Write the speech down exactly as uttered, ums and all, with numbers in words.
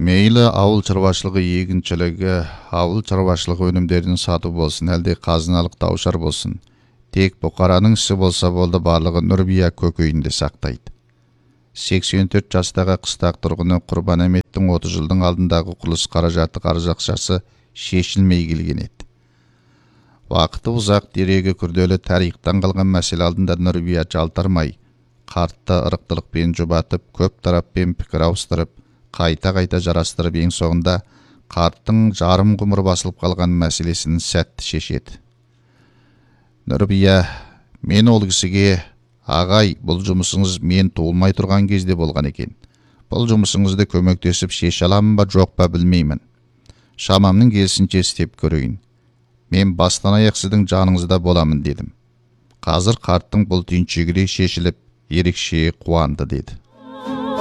Мейлі ауыл шаруашылығы егіншілігі, ауыл шаруашылығы өнімдерін сату болсын, әлде қазыналық таушар болсын. Тек бұқараның ісі болса болды, барлығы Нұрбия көкейінде сақтайды. сексен төрт жастағы қыстақ тұрғыны Құрбан Әметтің отыз жылдың алдындағы құрылыс қаражаты қарыз ақшасы шешілмей келген еді. Уақыты ұзақ, дерегі күрделі, тарихтан қалған мәселе алдында Нұрбия жалтармай, қартты ырықтылықпен жұбатып, көп тараппен пікір ауыстырып, қайта-қайта жарастырып, ең соңында қарттың жарым ғұмыр басылып қалған мәселесін сәтті шешеді. Нұрбия, мен ол кісіге: ағай, бұл жұмысыңыз мен туылмай тұрған кезде болған екен. Бұл жұмысыңызды көмектесіп шеше аламын ба, жоқ па білмеймін. Шамамның келсінше істеп көрейін. Мен бастан аяқ сіздің жаныңызда боламын дедім. Қазір қарттың бұл түйіншегі шешіліп, ерекше қуанды деді.